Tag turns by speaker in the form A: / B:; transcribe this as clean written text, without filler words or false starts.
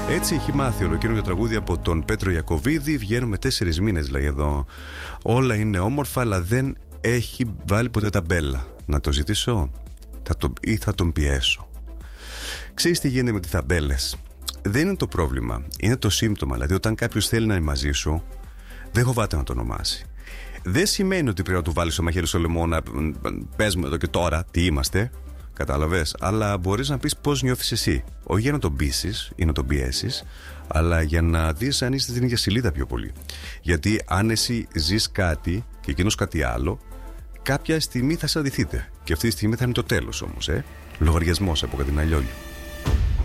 A: Έτσι έχει μάθει ολοκαίριο τραγούδι από τον Πέτρο Ιακωβίδη. Βγαίνουμε 4 μήνες, λέει εδώ. Όλα είναι όμορφα, αλλά δεν έχει βάλει ποτέ ταμπέλα. Να το ζητήσω ή θα τον πιέσω. Ξέρεις τι γίνεται με τις ταμπέλες? Δεν είναι το πρόβλημα, είναι το σύμπτωμα. Δηλαδή, όταν κάποιος θέλει να είναι μαζί σου, δεν φοβάται να το ονομάσει. Δεν σημαίνει ότι πρέπει να του βάλεις το μαχαίρι στο λαιμό να πες μου εδώ και τώρα τι είμαστε. Κατάλαβες, αλλά μπορείς να πεις πώς νιώθεις εσύ. Όχι για να τον πείσεις ή να τον πιέσεις, αλλά για να δεις αν είστε στην ίδια σελίδα πιο πολύ. Γιατί αν εσύ ζεις κάτι και εκείνος κάτι άλλο, κάποια στιγμή θα συναντηθείτε. Και αυτή τη στιγμή θα είναι το τέλος όμως, Λογαριασμός από κάτι αλλιώς.